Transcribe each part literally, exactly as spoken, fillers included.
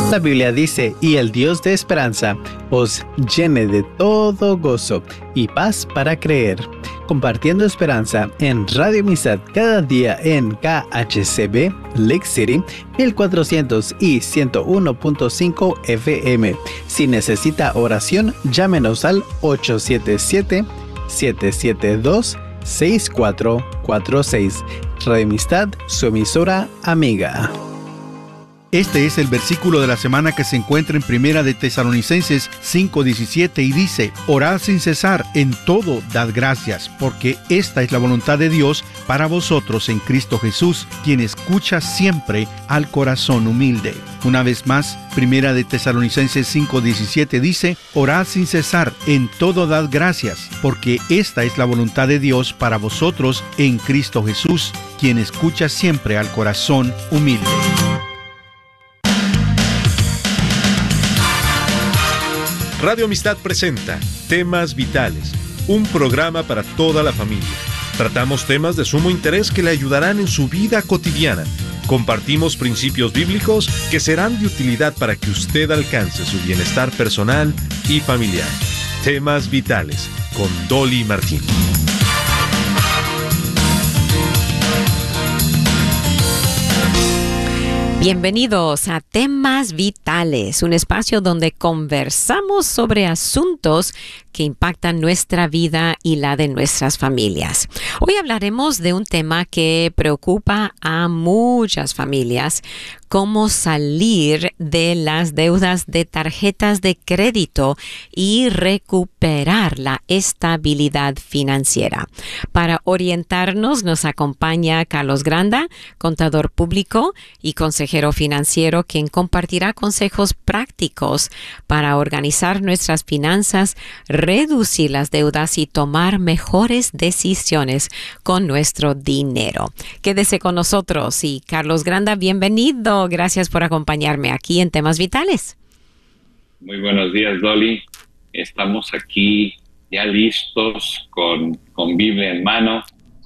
La Biblia dice, y el Dios de esperanza os llene de todo gozo y paz para creer. Compartiendo esperanza en Radio Amistad cada día en K H C B, Lake City, mil cuatrocientos y ciento uno punto cinco F M. Si necesita oración, llámenos al ocho siete siete, siete siete dos, seis cuatro cuatro seis. Radio Amistad, su emisora amiga. Este es el versículo de la semana que se encuentra en Primera de Tesalonicenses cinco diecisiete y dice: Orad sin cesar, en todo dad gracias, porque esta es la voluntad de Dios para vosotros en Cristo Jesús, quien escucha siempre al corazón humilde. Una vez más, Primera de Tesalonicenses cinco diecisiete dice: Orad sin cesar, en todo dad gracias, porque esta es la voluntad de Dios para vosotros en Cristo Jesús, quien escucha siempre al corazón humilde. Radio Amistad presenta Temas Vitales, un programa para toda la familia. Tratamos temas de sumo interés que le ayudarán en su vida cotidiana. Compartimos principios bíblicos que serán de utilidad para que usted alcance su bienestar personal y familiar. Temas Vitales, con Dolly Martín. Bienvenidos a Temas Vitales, un espacio donde conversamos sobre asuntos que impactan nuestra vida y la de nuestras familias. Hoy hablaremos de un tema que preocupa a muchas familias: cómo salir de las deudas de tarjetas de crédito y recuperar la estabilidad financiera. Para orientarnos nos acompaña Carlos Granda, contador público y consejero financiero, quien compartirá consejos prácticos para organizar nuestras finanzas, reducir las deudas y tomar mejores decisiones con nuestro dinero. Quédese con nosotros y Carlos Granda, bienvenido. Gracias por acompañarme aquí en Temas Vitales. Muy buenos días, Dolly. Estamos aquí ya listos con, con Biblia en mano.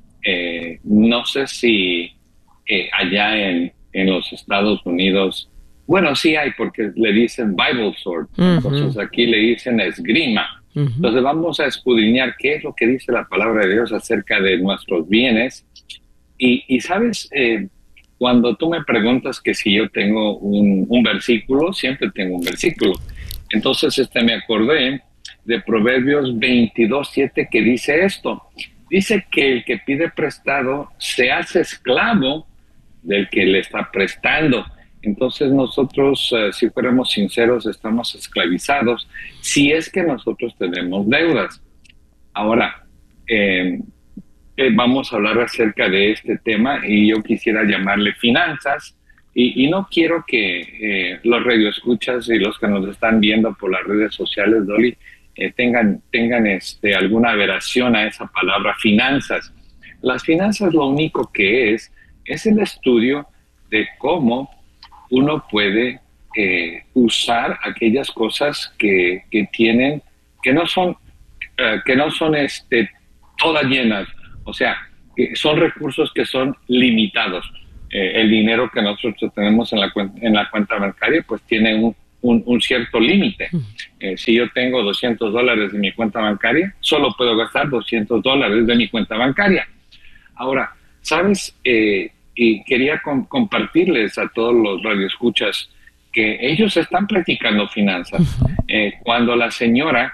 Eh, no sé si eh, allá en, en los Estados Unidos, bueno, sí hay, porque le dicen Bible Sword. Uh-huh. Entonces aquí le dicen esgrima. Uh-huh. Entonces vamos a escudriñar qué es lo que dice la palabra de Dios acerca de nuestros bienes. Y, y sabes, eh, cuando tú me preguntas que si yo tengo un, un versículo, siempre tengo un versículo. Entonces este, me acordé de Proverbios veintidós siete, que dice esto. Dice que el que pide prestado se hace esclavo del que le está prestando. Entonces nosotros, uh, si fuéramos sinceros, estamos esclavizados si es que nosotros tenemos deudas. Ahora, eh, eh, vamos a hablar acerca de este tema y yo quisiera llamarle finanzas y, y no quiero que eh, los radioescuchas y los que nos están viendo por las redes sociales, Dolly, eh, tengan, tengan este, alguna aberración a esa palabra finanzas. Las finanzas lo único que es, es el estudio de cómo uno puede eh, usar aquellas cosas que, que tienen, que no son, uh, que no son este, todas llenas, o sea, que son recursos que son limitados. Eh, el dinero que nosotros tenemos en la, en la cuenta bancaria, pues tiene un, un, un cierto límite. Eh, si yo tengo doscientos dólares de mi cuenta bancaria, solo puedo gastar doscientos dólares de mi cuenta bancaria. Ahora, ¿sabes? Eh, Y quería com- compartirles a todos los radioescuchas que ellos están practicando finanzas. Eh, cuando la señora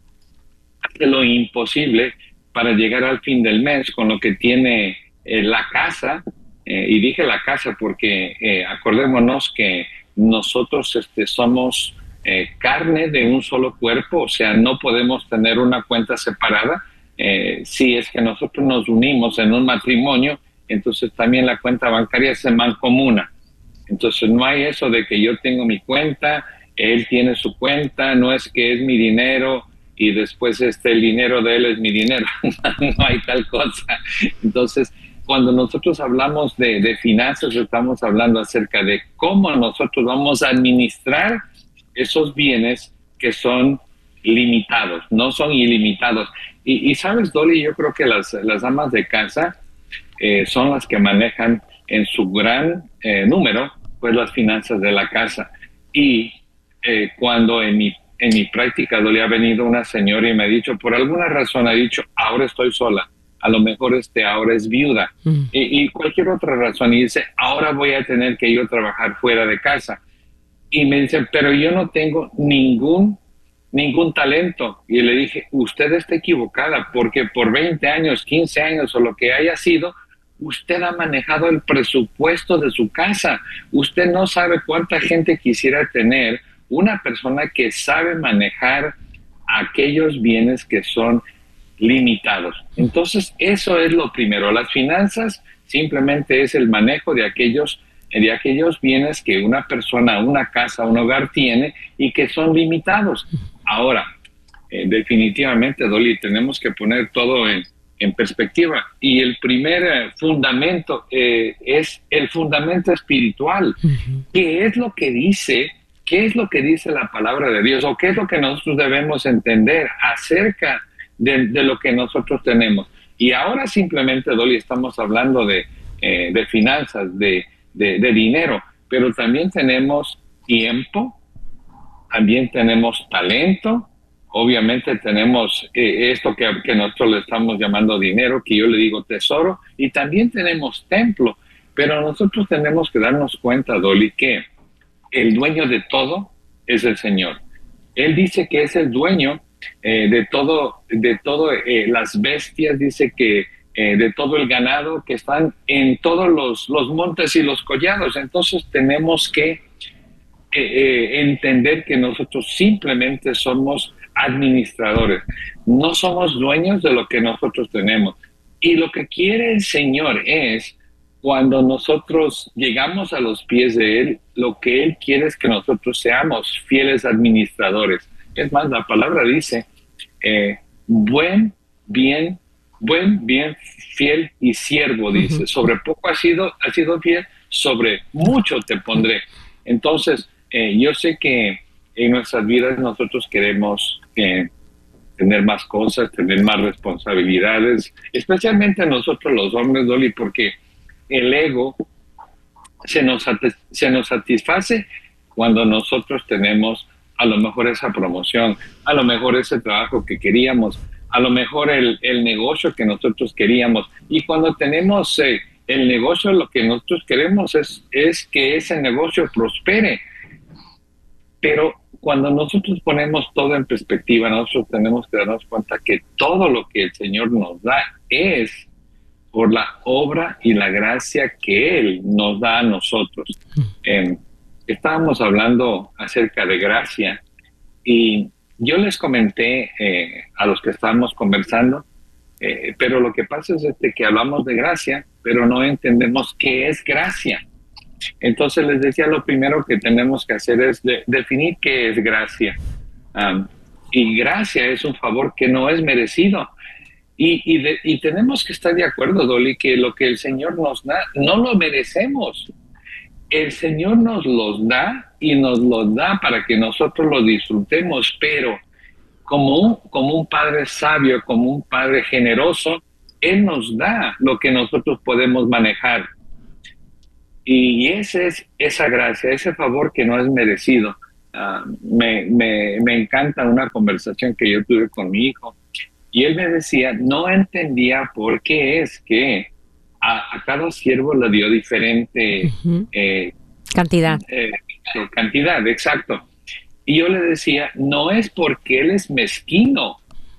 hace lo imposible para llegar al fin del mes con lo que tiene eh, la casa, eh, y dije la casa porque eh, acordémonos que nosotros este, somos eh, carne de un solo cuerpo, o sea, no podemos tener una cuenta separada. Eh, si es que nosotros nos unimos en un matrimonio, entonces también la cuenta bancaria se mancomuna. Entonces no hay eso de que yo tengo mi cuenta, él tiene su cuenta, no es que es mi dinero y después este, el dinero de él es mi dinero. No hay tal cosa. Entonces, cuando nosotros hablamos de, de finanzas, estamos hablando acerca de cómo nosotros vamos a administrar esos bienes que son limitados, no son ilimitados. Y, y sabes, Dolly, yo creo que las, las amas de casa Eh, son las que manejan en su gran eh, número pues las finanzas de la casa. Y eh, cuando en mi, en mi práctica le ha venido una señora y me ha dicho, por alguna razón ha dicho, ahora estoy sola, a lo mejor este ahora es viuda, mm. y, y cualquier otra razón, y dice, ahora voy a tener que yo trabajar fuera de casa. Y me dice, pero yo no tengo ningún, ningún talento. Y le dije, usted está equivocada, porque por veinte años, quince años o lo que haya sido, usted ha manejado el presupuesto de su casa. Usted no sabe cuánta gente quisiera tener una persona que sabe manejar aquellos bienes que son limitados. Entonces, eso es lo primero. Las finanzas simplemente es el manejo de aquellos, de aquellos bienes que una persona, una casa, un hogar tiene y que son limitados. Ahora, eh, definitivamente, Dolly, tenemos que poner todo en, en perspectiva. Y el primer eh, fundamento eh, es el fundamento espiritual. Uh-huh. ¿Qué es lo que dice? ¿Qué es lo que dice la palabra de Dios? ¿O qué es lo que nosotros debemos entender acerca de, de lo que nosotros tenemos? Y ahora simplemente, Dolly, estamos hablando de, eh, de finanzas, de, de, de dinero, pero también tenemos tiempo, también tenemos talento, obviamente tenemos eh, esto que, que nosotros le estamos llamando dinero, que yo le digo tesoro, y también tenemos templo, pero nosotros tenemos que darnos cuenta, Dolly, que el dueño de todo es el Señor. Él dice que es el dueño eh, de todo, de todo eh, las bestias, dice que eh, de todo el ganado que están en todos los, los montes y los collados. Entonces tenemos que eh, eh, entender que nosotros simplemente somos administradores. No somos dueños de lo que nosotros tenemos. Y lo que quiere el Señor es, cuando nosotros llegamos a los pies de Él, lo que Él quiere es que nosotros seamos fieles administradores. Es más, la palabra dice, eh, buen, bien, buen, bien, fiel y siervo, dice. Uh-huh. Sobre poco has sido, has sido fiel, sobre mucho te pondré. Entonces, eh, yo sé que en nuestras vidas nosotros queremos eh, tener más cosas, tener más responsabilidades, especialmente nosotros los hombres, Dolly, porque el ego se nos, se nos satisface cuando nosotros tenemos a lo mejor esa promoción, a lo mejor ese trabajo que queríamos, a lo mejor el, el negocio que nosotros queríamos. Y cuando tenemos eh, el negocio, lo que nosotros queremos es, es que ese negocio prospere. Pero cuando nosotros ponemos todo en perspectiva, nosotros tenemos que darnos cuenta que todo lo que el Señor nos da es por la obra y la gracia que Él nos da a nosotros. Eh, estábamos hablando acerca de gracia y yo les comenté eh, a los que estábamos conversando, eh, pero lo que pasa es este, que hablamos de gracia, pero no entendemos qué es gracia. Entonces les decía, lo primero que tenemos que hacer es de, definir qué es gracia. Um, y gracia es un favor que no es merecido. Y, y, de, y tenemos que estar de acuerdo, Dolly, que lo que el Señor nos da, no lo merecemos. El Señor nos los da y nos los da para que nosotros lo disfrutemos, pero como un, como un Padre sabio, como un Padre generoso, Él nos da lo que nosotros podemos manejar. Y ese es esa gracia, ese favor que no es merecido. Uh, me, me, me encanta una conversación que yo tuve con mi hijo. Y él me decía, no entendía por qué es que a, a cada siervo le dio diferente uh-huh. eh, cantidad. Eh, cantidad, exacto. Y yo le decía, no es porque él es mezquino.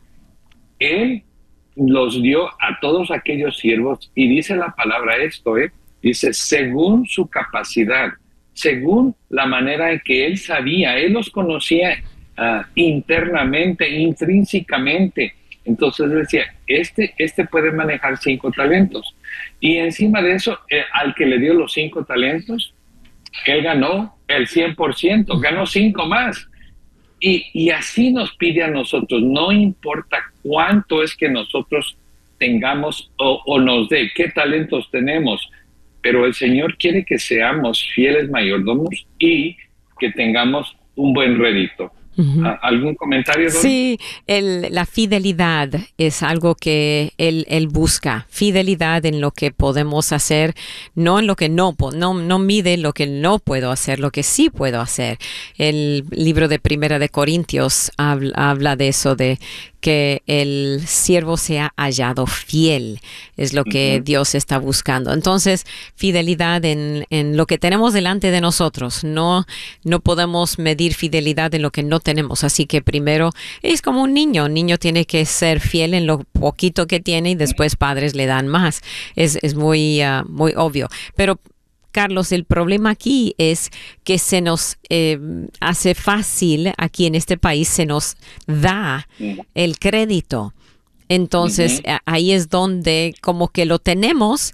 Él los dio a todos aquellos siervos, y dice la palabra esto, ¿eh? Dice, según su capacidad, según la manera en que él sabía, él los conocía uh, internamente, intrínsecamente. Entonces decía, este, este puede manejar cinco talentos. Y encima de eso, eh, al que le dio los cinco talentos, él ganó el cien por ciento, ganó cinco más. Y, y así nos pide a nosotros, no importa cuánto es que nosotros tengamos o, o nos dé, qué talentos tenemos, pero el Señor quiere que seamos fieles mayordomos y que tengamos un buen rédito. Uh-huh. ¿Algún comentario, Dolly? Sí, el, la fidelidad es algo que él, él busca. Fidelidad en lo que podemos hacer, no en lo que no, no, no mide lo que no puedo hacer, lo que sí puedo hacer. El libro de Primera de Corintios habla, habla de eso, de que el siervo sea hallado fiel, es lo que uh-huh. Dios está buscando. Entonces, fidelidad en, en lo que tenemos delante de nosotros. No, no podemos medir fidelidad en lo que no tenemos. Así que primero es como un niño. Un niño tiene que ser fiel en lo poquito que tiene y después padres le dan más. Es, es muy, uh, muy obvio. Pero Carlos, el problema aquí es que se nos eh, hace fácil, aquí en este país se nos da el crédito. Entonces, uh-huh. ahí es donde como que lo tenemos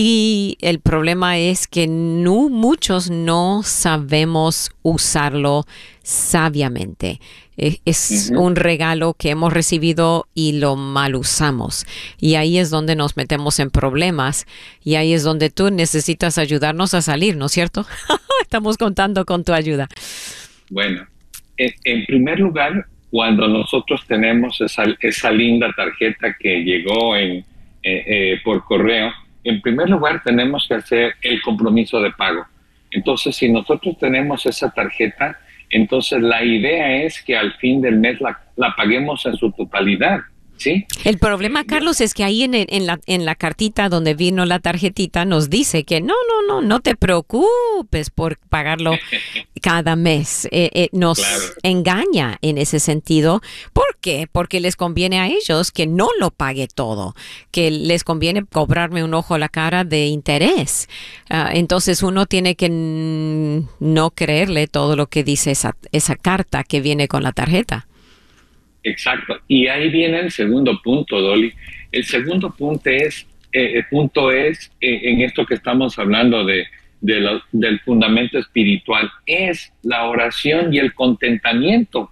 y el problema es que no, muchos no sabemos usarlo sabiamente. Es uh-huh. un regalo que hemos recibido y lo mal usamos. Y ahí es donde nos metemos en problemas y ahí es donde tú necesitas ayudarnos a salir, ¿no es cierto? Estamos contando con tu ayuda. Bueno, en primer lugar, cuando nosotros tenemos esa, esa linda tarjeta que llegó en, eh, eh, por correo, en primer lugar tenemos que hacer el compromiso de pago. Entonces, si nosotros tenemos esa tarjeta, entonces la idea es que al fin del mes la, la paguemos en su totalidad, ¿sí? El problema, Carlos, es que ahí en, en, la, en la cartita donde vino la tarjetita nos dice que no, no, no, no te preocupes por pagarlo cada mes. Eh, eh, nos claro. engaña en ese sentido. ¿Por qué? Porque les conviene a ellos que no lo pague todo, que les conviene cobrarme un ojo a la cara de interés. Uh, entonces uno tiene que n- no creerle todo lo que dice esa, esa carta que viene con la tarjeta. Exacto. Y ahí viene el segundo punto, Dolly. El segundo punto es, eh, el punto es eh, en esto que estamos hablando de, de lo, del fundamento espiritual, es la oración y el contentamiento.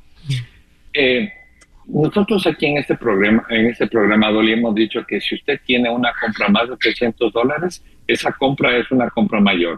Eh, nosotros aquí en este programa, en este programa, Dolly, hemos dicho que si usted tiene una compra más de trescientos dólares, esa compra es una compra mayor.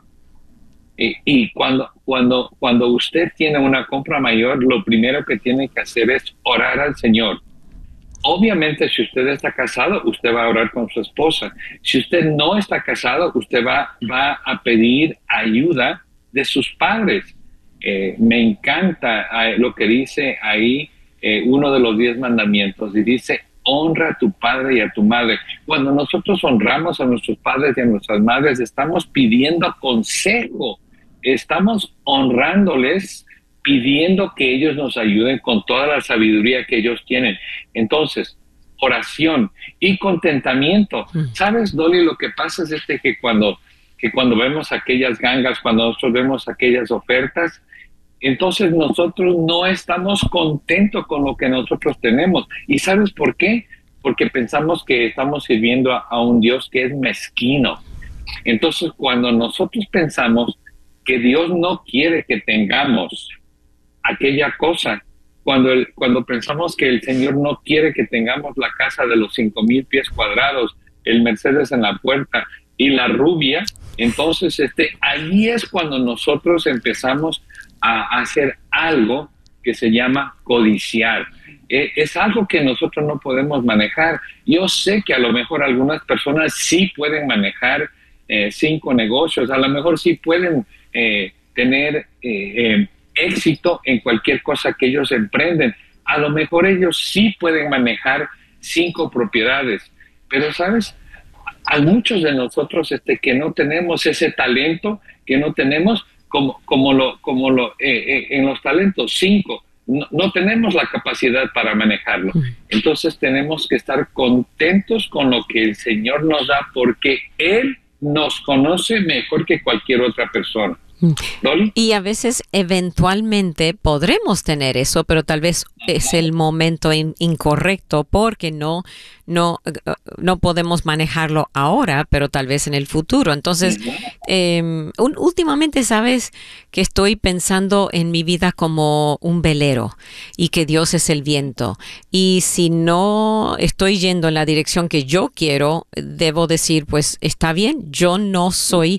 Y, y cuando, cuando, cuando usted tiene una compra mayor, lo primero que tiene que hacer es orar al Señor. Obviamente, si usted está casado, usted va a orar con su esposa. Si usted no está casado, usted va, va a pedir ayuda de sus padres. Eh, me encanta eh, lo que dice ahí eh, uno de los diez mandamientos, y dice: honra a tu padre y a tu madre. Cuando nosotros honramos a nuestros padres y a nuestras madres, estamos pidiendo consejo. Estamos honrándoles, pidiendo que ellos nos ayuden con toda la sabiduría que ellos tienen. Entonces, oración y contentamiento. ¿Sabes, Dolly? Lo que pasa es este que cuando, que cuando vemos aquellas gangas, cuando nosotros vemos aquellas ofertas, entonces nosotros no estamos contentos con lo que nosotros tenemos. ¿Y sabes por qué? Porque pensamos que estamos sirviendo a, a un Dios que es mezquino. Entonces, cuando nosotros pensamos que Dios no quiere que tengamos aquella cosa, cuando, el, cuando pensamos que el Señor no quiere que tengamos la casa de los cinco mil pies cuadrados, el Mercedes en la puerta y la rubia, entonces este, ahí es cuando nosotros empezamos a hacer algo que se llama codiciar. Eh, es algo que nosotros no podemos manejar. Yo sé que a lo mejor algunas personas sí pueden manejar eh, cinco negocios, a lo mejor sí pueden eh, tener eh, eh, éxito en cualquier cosa que ellos emprenden. A lo mejor ellos sí pueden manejar cinco propiedades, pero ¿sabes? A muchos de nosotros este, que no tenemos ese talento, que no tenemos, como, como lo, como lo eh, eh, en los talentos, cinco, no, no tenemos la capacidad para manejarlo. Entonces tenemos que estar contentos con lo que el Señor nos da, porque Él nos conoce mejor que cualquier otra persona. ¿Dolly? Y a veces eventualmente podremos tener eso, pero tal vez es el momento in- incorrecto porque no, no, no podemos manejarlo ahora, pero tal vez en el futuro. Entonces, eh, un, últimamente, sabes que estoy pensando en mi vida como un velero y que Dios es el viento. Y si no estoy yendo en la dirección que yo quiero, debo decir, pues está bien, yo no soy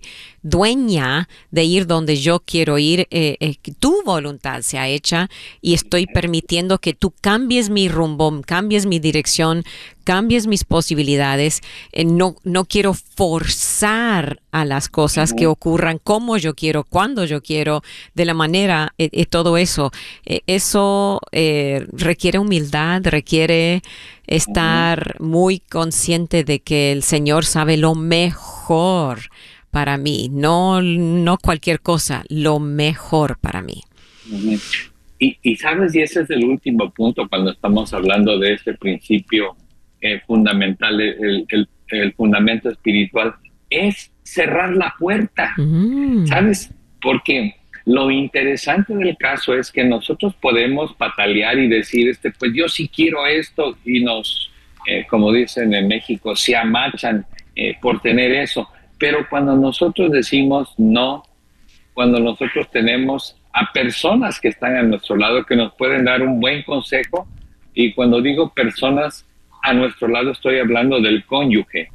dueña de ir donde yo quiero ir. Eh, eh, tu voluntad sea hecha y estoy permitiendo que tú cambies mi rumbo, cambies mi dirección, cambies mis posibilidades. Eh, no, no quiero forzar a las cosas que ocurran como yo quiero, cuando yo quiero, de la manera, eh, eh, todo eso. Eh, eso eh, requiere humildad, requiere estar muy consciente de que el Señor sabe lo mejor para mí, no, no cualquier cosa, lo mejor para mí. Y, y sabes, y ese es el último punto cuando estamos hablando de este principio eh, fundamental, el, el, el fundamento espiritual, es cerrar la puerta, mm. ¿sabes? Porque lo interesante del caso es que nosotros podemos patalear y decir, este, pues yo sí quiero esto, y nos, eh, como dicen en México, se amachan eh, por tener eso. Pero cuando nosotros decimos no, cuando nosotros tenemos a personas que están a nuestro lado, que nos pueden dar un buen consejo, y cuando digo personas a nuestro lado estoy hablando del cónyuge.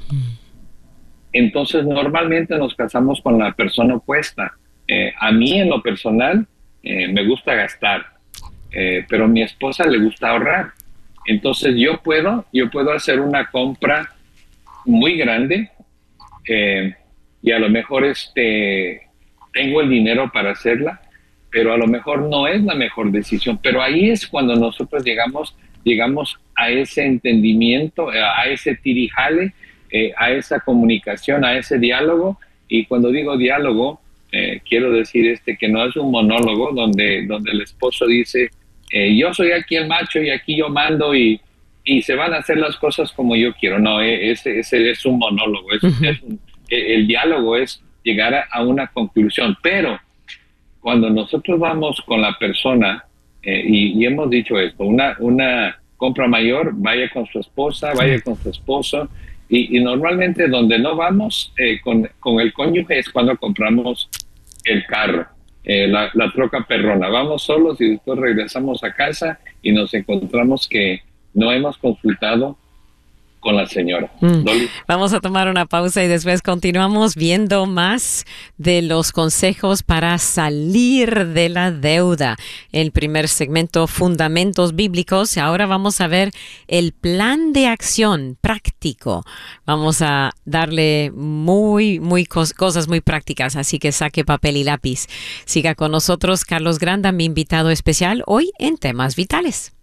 Entonces normalmente nos casamos con la persona opuesta. Eh, a mí en lo personal eh, me gusta gastar, eh, pero a mi esposa le gusta ahorrar. Entonces yo puedo, yo puedo hacer una compra muy grande, eh, y a lo mejor este, tengo el dinero para hacerla, pero a lo mejor no es la mejor decisión. Pero ahí es cuando nosotros llegamos, llegamos a ese entendimiento, a ese tirijale, eh, a esa comunicación, a ese diálogo. Y cuando digo diálogo, eh, quiero decir este que no es un monólogo donde, donde el esposo dice, eh, yo soy aquí el macho y aquí yo mando y y se van a hacer las cosas como yo quiero. No, ese, ese es un monólogo. Es, uh-huh. es un, el diálogo es llegar a, a una conclusión. Pero cuando nosotros vamos con la persona, eh, y, y hemos dicho esto, una, una compra mayor, vaya con su esposa, vaya con su esposo, y, y normalmente donde no vamos eh, con, con el cónyuge es cuando compramos el carro, eh, la, la troca perrona. Vamos solos y después regresamos a casa y nos encontramos que no hemos consultado con la señora. Mm. Vamos a tomar una pausa y después continuamos viendo más de los consejos para salir de la deuda. El primer segmento, Fundamentos Bíblicos. Ahora vamos a ver el plan de acción práctico. Vamos a darle muy, muy cos- cosas muy prácticas, así que saque papel y lápiz. Siga con nosotros, Carlos Granda, mi invitado especial hoy en Temas Vitales.